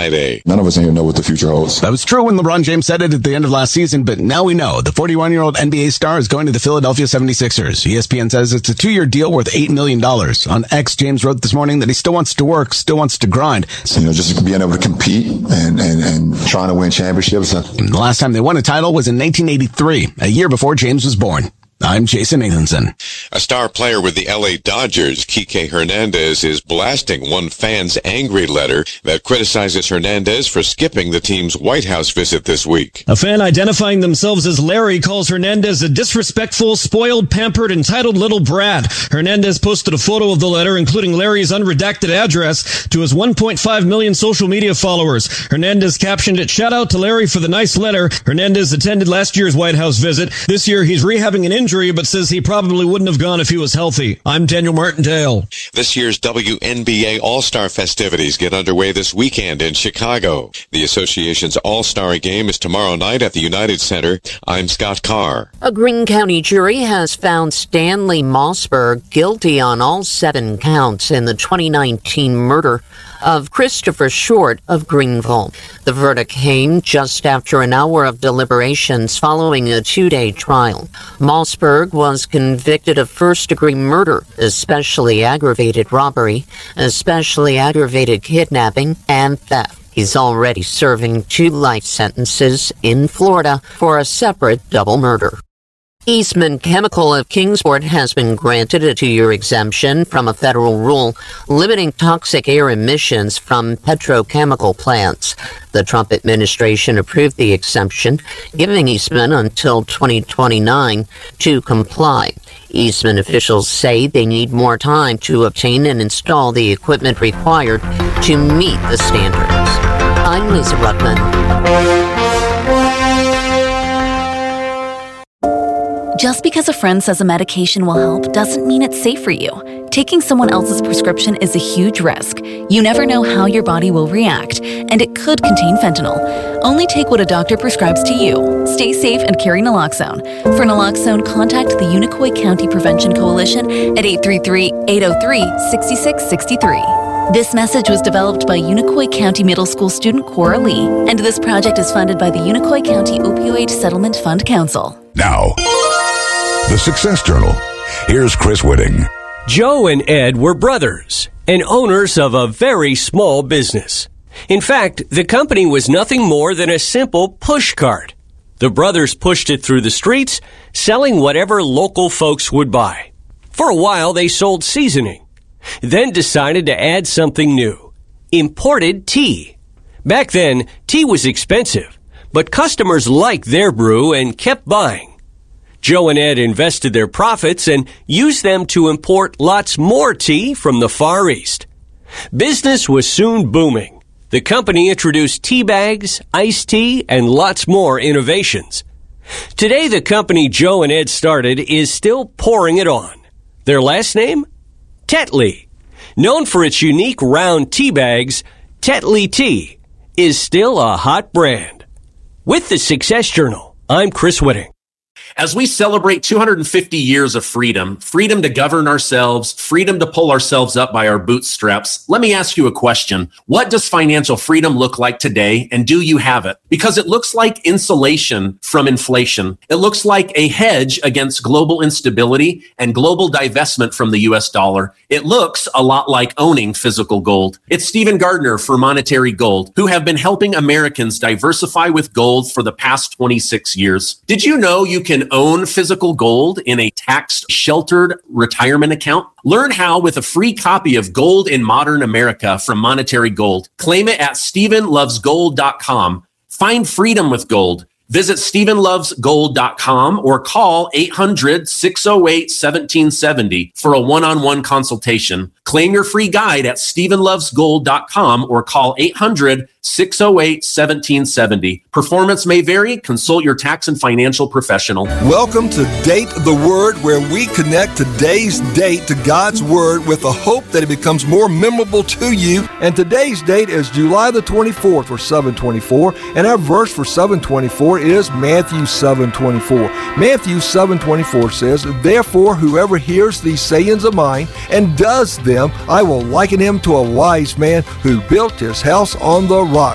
Friday. None of us in here know what the future holds. That was true when LeBron James said it at the end of last season, but now we know. The 41-year-old NBA star is going to the Philadelphia 76ers. ESPN says it's a 2-year deal worth $8 million. On X, James wrote this morning that he still wants to work, still wants to grind. So, just being able to compete and trying to win championships. The last time they won a title was in 1983, a year before James was born. I'm Jason Nathanson. A star player with the LA Dodgers, Kike Hernandez, is blasting one fan's angry letter that criticizes Hernandez for skipping the team's White House visit this week. A fan identifying themselves as Larry calls Hernandez a disrespectful, spoiled, pampered, entitled little brat. Hernandez posted a photo of the letter, including Larry's unredacted address, to his 1.5 million social media followers. Hernandez captioned it, "Shout out to Larry for the nice letter. Hernandez attended last year's White House visit. This year he's rehabbing an injury, but says he probably wouldn't have gone if he was healthy." I'm Daniel Martindale. This year's WNBA All-Star festivities get underway this weekend in Chicago. The association's All-Star game is tomorrow night at the United Center. I'm Scott Carr. A Greene County jury has found Stanley Mossberg guilty on all 7 counts in the 2019 murder of Christopher Short of Greenville. The verdict came just after an hour of deliberations following a 2-day trial. Mossberg was convicted of first-degree murder, especially aggravated robbery, especially aggravated kidnapping, and theft. He's already serving 2 life sentences in Florida for a separate double murder. Eastman Chemical of Kingsport has been granted a 2-year exemption from a federal rule limiting toxic air emissions from petrochemical plants. The Trump administration approved the exemption, giving Eastman until 2029 to comply. Eastman officials say they need more time to obtain and install the equipment required to meet the standards. I'm Lisa Ruckman. Just because a friend says a medication will help doesn't mean it's safe for you. Taking someone else's prescription is a huge risk. You never know how your body will react, and it could contain fentanyl. Only take what a doctor prescribes to you. Stay safe and carry naloxone. For naloxone, contact the Unicoi County Prevention Coalition at 833-803-6663. This message was developed by Unicoi County Middle School student Cora Lee, and this project is funded by the Unicoi County Opioid Settlement Fund Council. Now, the Success Journal. Here's Chris Whitting. Joe and Ed were brothers and owners of a very small business. In fact, the company was nothing more than a simple push cart. The brothers pushed it through the streets, selling whatever local folks would buy. For a while, they sold seasoning, then decided to add something new: imported tea. Back then, tea was expensive, but customers liked their brew and kept buying. Joe and Ed invested their profits and used them to import lots more tea from the Far East. Business was soon booming. The company introduced tea bags, iced tea, and lots more innovations. Today, the company Joe and Ed started is still pouring it on. Their last name? Tetley. Known for its unique round tea bags, Tetley Tea is still a hot brand. With the Success Journal, I'm Chris Whitting. As we celebrate 250 years of freedom, freedom to govern ourselves, freedom to pull ourselves up by our bootstraps, let me ask you a question. What does financial freedom look like today, and do you have it? Because it looks like insulation from inflation. It looks like a hedge against global instability and global divestment from the US dollar. It looks a lot like owning physical gold. It's Stephen Gardner for Monetary Gold, who have been helping Americans diversify with gold for the past 26 years. Did you know you can own physical gold in a tax-sheltered retirement account? Learn how with a free copy of Gold in Modern America from Monetary Gold. Claim it at StephenLovesGold.com. Find freedom with gold. Visit StephenLovesGold.com or call 800-608-1770 for a one-on-one consultation. Claim your free guide at StephenLovesGold.com or call 800-608-1770. Performance may vary. Consult your tax and financial professional. Welcome to Date the Word, where we connect today's date to God's Word with the hope that it becomes more memorable to you. And today's date is July the 24th for 724, and our verse for 724 is Matthew 7:24. Matthew 7:24 says, "Therefore, whoever hears these sayings of mine and does them, I will liken him to a wise man who built his house on the rock."